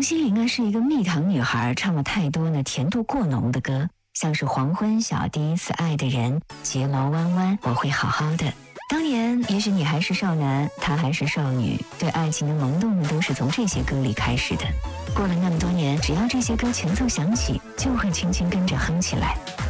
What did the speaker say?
心凌是一个蜜糖女孩，唱了太多呢甜度过浓的歌，像是黄昏小第一次爱的人，睫毛弯弯，我会好好的。当年也许你还是少男，他还是少女，对爱情的萌动呢都是从这些歌里开始的。过了那么多年，只要这些歌前奏响起，就会轻轻跟着哼起来。